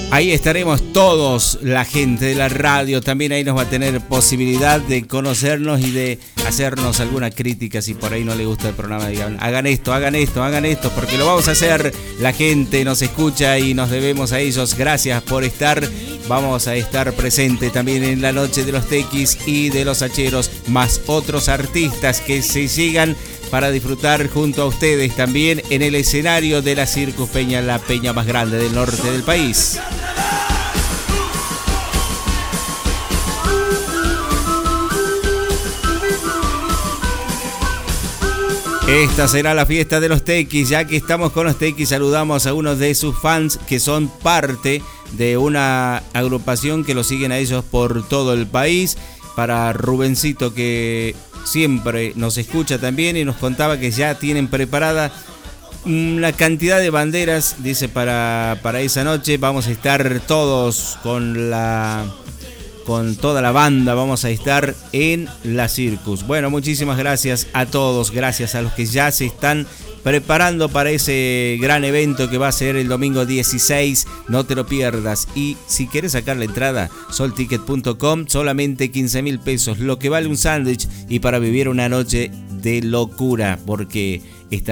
Ahí estaremos todos, la gente de la radio, también ahí nos va a tener posibilidad de conocernos y de hacernos alguna crítica si por ahí no le gusta el programa, digan, hagan esto, porque lo vamos a hacer, la gente nos escucha y nos debemos a ellos, gracias por estar, vamos a estar presentes también en la noche de los tequis y de los hacheros, más otros artistas que se sigan para disfrutar junto a ustedes también en el escenario de la Circus Peña, la peña más grande del norte del país. Esta será la fiesta de los tequis, ya que estamos con los tequis, saludamos a unos de sus fans que son parte de una agrupación que los siguen a ellos por todo el país. Para Rubencito, que siempre nos escucha también y nos contaba que ya tienen preparada una cantidad de banderas, dice, para esa noche. Vamos a estar todos con toda la banda, vamos a estar en la Circus. Bueno, muchísimas gracias a todos, gracias a los que ya se están preparando para ese gran evento que va a ser el domingo 16, no te lo pierdas. Y si quieres sacar la entrada, solticket.com, solamente 15.000 pesos, lo que vale un sándwich y para vivir una noche de locura, porque